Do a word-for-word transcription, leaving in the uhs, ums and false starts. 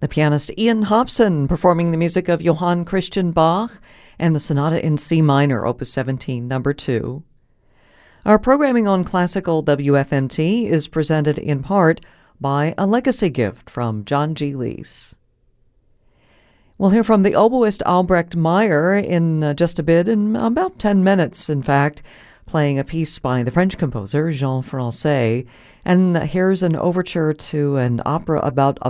The pianist Ian Hobson performing the music of Johann Christian Bach and the Sonata in C minor, Opus seventeen, number two. Our programming on Classical W F M T is presented in part by a legacy gift from John G. Lees. We'll hear from the oboist Albrecht Meyer in uh, just a bit, in about ten minutes, in fact, playing a piece by the French composer Jean Francais. And here's an overture to an opera about a